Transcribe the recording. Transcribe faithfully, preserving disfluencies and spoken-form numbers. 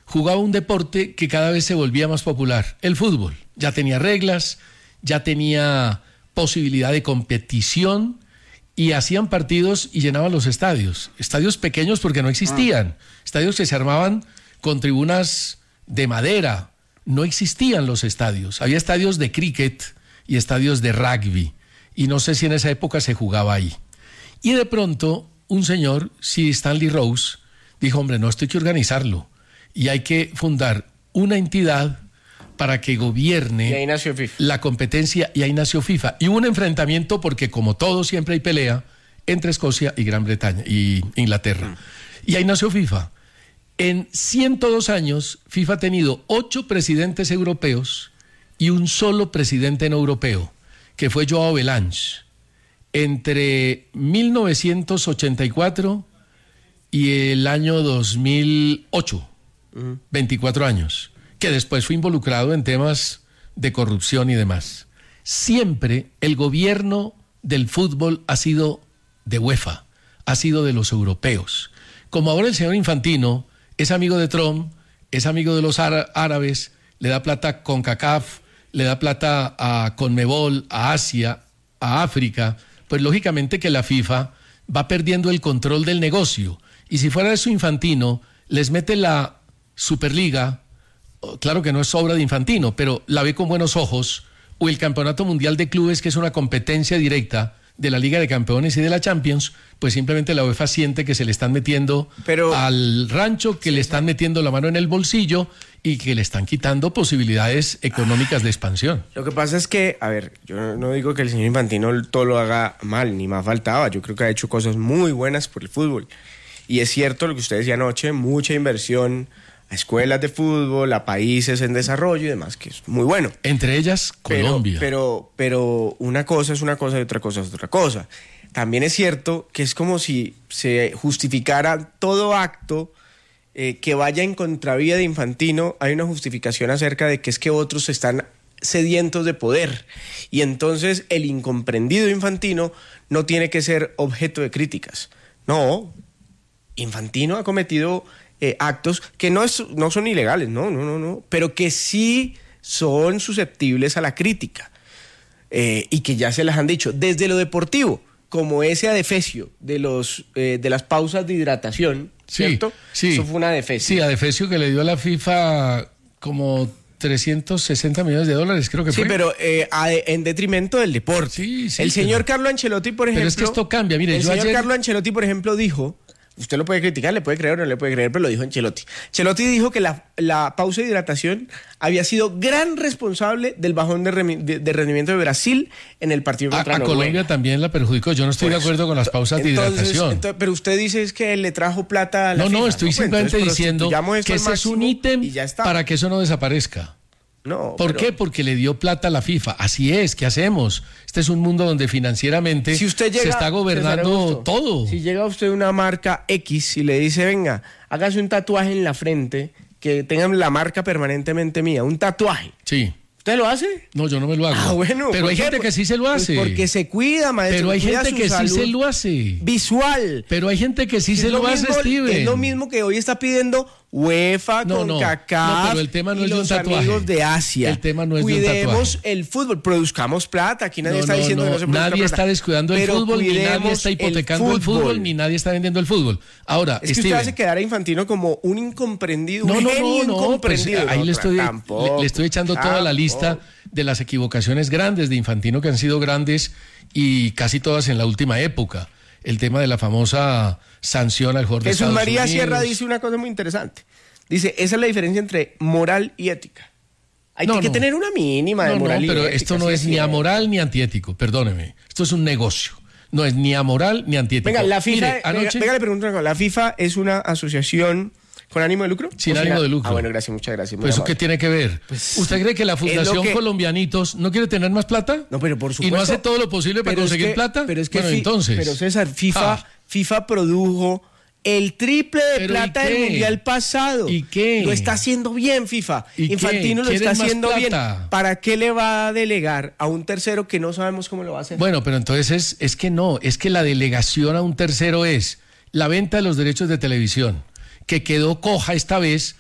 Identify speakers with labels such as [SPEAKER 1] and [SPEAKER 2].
[SPEAKER 1] jugaba un deporte que cada vez se volvía más popular, el fútbol. Ya tenía reglas, ya tenía posibilidad de competición y hacían partidos y llenaban los estadios. Estadios pequeños porque no existían. Estadios que se armaban con tribunas de madera. No existían los estadios. Había estadios de cricket y estadios de rugby. Y no sé si en esa época se jugaba ahí. Y de pronto un señor, Sir Stanley Rose, dijo, hombre, no, esto hay que organizarlo. Y hay que fundar una entidad para que gobierne
[SPEAKER 2] y ahí nació FIFA.
[SPEAKER 1] La competencia, y ahí nació FIFA. Y hubo un enfrentamiento porque, como todo, siempre hay pelea entre Escocia y Gran Bretaña y Inglaterra. Mm. Y ahí nació FIFA. En ciento dos años, FIFA ha tenido ocho presidentes europeos y un solo presidente no europeo, que fue Joao Belange, entre mil novecientos ochenta y cuatro y el año dos mil ocho, uh-huh. veinticuatro años, que después fue involucrado en temas de corrupción y demás. Siempre el gobierno del fútbol ha sido de UEFA, ha sido de los europeos. Como ahora el señor Infantino es amigo de Trump, es amigo de los árabes, le da plata a CONCACAF, le da plata a CONMEBOL, a Asia, a África, pues lógicamente que la FIFA va perdiendo el control del negocio. Y si fuera eso Infantino, les mete la Superliga, claro que no es obra de Infantino, pero la ve con buenos ojos, o el Campeonato Mundial de Clubes, que es una competencia directa de la Liga de Campeones y de la Champions, pues simplemente la UEFA siente que se le están metiendo pero, al rancho, que sí, le están metiendo la mano en el bolsillo y que le están quitando posibilidades económicas de expansión.
[SPEAKER 2] Lo que pasa es que, a ver, yo no digo que el señor Infantino todo lo haga mal, ni más faltaba. Yo creo que ha hecho cosas muy buenas por el fútbol. Y es cierto lo que usted decía anoche, mucha inversión a escuelas de fútbol, a países en desarrollo y demás, que es muy bueno.
[SPEAKER 1] Entre ellas, Colombia.
[SPEAKER 2] Pero, pero, pero una cosa es una cosa y otra cosa es otra cosa. También es cierto que es como si se justificara todo acto eh, que vaya en contravía de Infantino. Hay una justificación acerca de que es que otros están sedientos de poder. Y entonces el incomprendido Infantino no tiene que ser objeto de críticas. No, Infantino ha cometido eh, actos que no, es, no son ilegales, no, no, no, no, pero que sí son susceptibles a la crítica eh, y que ya se las han dicho desde lo deportivo, como ese adefesio de, los, eh, de las pausas de hidratación, ¿cierto?
[SPEAKER 1] Sí, sí.
[SPEAKER 2] Eso fue un adefesio.
[SPEAKER 1] Sí, adefesio que le dio a la FIFA como trescientos sesenta millones de dólares, creo que
[SPEAKER 2] sí,
[SPEAKER 1] fue.
[SPEAKER 2] Sí, pero eh, a, en detrimento del deporte.
[SPEAKER 1] Sí, sí,
[SPEAKER 2] el señor
[SPEAKER 1] pero,
[SPEAKER 2] Carlo Ancelotti, por ejemplo...
[SPEAKER 1] Pero es que esto cambia, mire,
[SPEAKER 2] el
[SPEAKER 1] yo
[SPEAKER 2] señor
[SPEAKER 1] ayer...
[SPEAKER 2] Carlo Ancelotti, por ejemplo, dijo... Usted lo puede criticar, le puede creer o no le puede creer, pero lo dijo Ancelotti. Ancelotti dijo que la, la pausa de hidratación había sido gran responsable del bajón de, remi, de, de rendimiento de Brasil en el partido contra
[SPEAKER 1] a, a
[SPEAKER 2] Noruega.
[SPEAKER 1] Colombia también la perjudicó. Yo no estoy pues, de acuerdo con las pausas
[SPEAKER 2] entonces,
[SPEAKER 1] de hidratación.
[SPEAKER 2] Entonces, pero usted dice es que le trajo plata a la
[SPEAKER 1] No,
[SPEAKER 2] FIFA.
[SPEAKER 1] no, estoy
[SPEAKER 2] no,
[SPEAKER 1] simplemente
[SPEAKER 2] pues,
[SPEAKER 1] diciendo que ese es un ítem para que eso no desaparezca.
[SPEAKER 2] No,
[SPEAKER 1] ¿Por
[SPEAKER 2] pero...
[SPEAKER 1] qué? Porque le dio plata a la FIFA. Así es, ¿qué hacemos? Este es un mundo donde financieramente
[SPEAKER 2] si usted llega,
[SPEAKER 1] se está gobernando todo.
[SPEAKER 2] Si llega usted a una marca X y le dice, venga, hágase un tatuaje en la frente, que tengan la marca permanentemente mía, un tatuaje.
[SPEAKER 1] Sí.
[SPEAKER 2] ¿Usted lo hace?
[SPEAKER 1] No, yo no me lo hago.
[SPEAKER 2] Ah, bueno.
[SPEAKER 1] Pero hay gente que sí se lo hace.
[SPEAKER 2] Pues porque se cuida, maestro.
[SPEAKER 1] Pero hay gente que sí se lo hace.
[SPEAKER 2] Visual.
[SPEAKER 1] Pero hay gente que sí se lo hace, Steven.
[SPEAKER 2] Es lo mismo que hoy está pidiendo UEFA,
[SPEAKER 1] no,
[SPEAKER 2] CONCACAF,
[SPEAKER 1] no, no, pero el tema no
[SPEAKER 2] y
[SPEAKER 1] es de un
[SPEAKER 2] los
[SPEAKER 1] tatuaje.
[SPEAKER 2] amigos de Asia.
[SPEAKER 1] El tema no es
[SPEAKER 2] Cuidemos
[SPEAKER 1] de un tatuaje.
[SPEAKER 2] el fútbol, produzcamos plata. Aquí nadie
[SPEAKER 1] no,
[SPEAKER 2] está
[SPEAKER 1] no,
[SPEAKER 2] diciendo
[SPEAKER 1] no,
[SPEAKER 2] que no se produzca
[SPEAKER 1] nadie
[SPEAKER 2] plata.
[SPEAKER 1] está descuidando el
[SPEAKER 2] pero
[SPEAKER 1] fútbol, ni nadie está hipotecando el fútbol. el fútbol, ni nadie está vendiendo el fútbol. Ahora,
[SPEAKER 2] es que
[SPEAKER 1] Steven,
[SPEAKER 2] usted hace quedar a Infantino como un incomprendido,
[SPEAKER 1] no,
[SPEAKER 2] un
[SPEAKER 1] no,
[SPEAKER 2] genio
[SPEAKER 1] no, no,
[SPEAKER 2] incomprendido.
[SPEAKER 1] Pues ahí
[SPEAKER 2] no,
[SPEAKER 1] le, estoy,
[SPEAKER 2] tampoco,
[SPEAKER 1] le, le estoy echando tampoco. toda la lista de las equivocaciones grandes de Infantino, que han sido grandes y casi todas en la última época. El tema de la famosa sanción al jugador de
[SPEAKER 2] Jesús
[SPEAKER 1] Estados
[SPEAKER 2] María
[SPEAKER 1] Unidos.
[SPEAKER 2] Sierra dice una cosa muy interesante. Dice, esa es la diferencia entre moral y ética. Hay
[SPEAKER 1] no,
[SPEAKER 2] que
[SPEAKER 1] no.
[SPEAKER 2] tener una mínima de
[SPEAKER 1] no,
[SPEAKER 2] moral
[SPEAKER 1] no,
[SPEAKER 2] y
[SPEAKER 1] pero
[SPEAKER 2] ética.
[SPEAKER 1] esto no
[SPEAKER 2] sí,
[SPEAKER 1] es
[SPEAKER 2] sí,
[SPEAKER 1] ni
[SPEAKER 2] sí.
[SPEAKER 1] amoral ni antiético, perdóneme. Esto es un negocio. No es ni amoral ni antiético.
[SPEAKER 2] Venga, la FIFA,
[SPEAKER 1] Mire, anoche...
[SPEAKER 2] venga, venga, le pregunto una cosa. ¿La FIFA es una asociación con ánimo de lucro?
[SPEAKER 1] Sin ánimo
[SPEAKER 2] sin
[SPEAKER 1] de lucro.
[SPEAKER 2] Ah, bueno, gracias, muchas gracias.
[SPEAKER 1] Pues eso qué tiene que ver.
[SPEAKER 2] Pues,
[SPEAKER 1] ¿Usted cree que la Fundación
[SPEAKER 2] que...
[SPEAKER 1] Colombianitos no quiere tener más plata?
[SPEAKER 2] No, pero por supuesto.
[SPEAKER 1] ¿Y no hace todo lo posible para conseguir
[SPEAKER 2] es que,
[SPEAKER 1] plata?
[SPEAKER 2] Pero es que
[SPEAKER 1] bueno,
[SPEAKER 2] fi...
[SPEAKER 1] entonces.
[SPEAKER 2] Pero César, FIFA, ah. FIFA produjo el triple de plata del Mundial pasado.
[SPEAKER 1] ¿Y qué?
[SPEAKER 2] Lo está haciendo bien FIFA.
[SPEAKER 1] ¿Y
[SPEAKER 2] Infantino lo está haciendo bien.
[SPEAKER 1] Plata?
[SPEAKER 2] ¿Para qué le va a delegar a un tercero que no sabemos cómo lo va a hacer?
[SPEAKER 1] Bueno, pero entonces es, es que no, es que la delegación a un tercero es la venta de los derechos de televisión, que quedó coja esta vez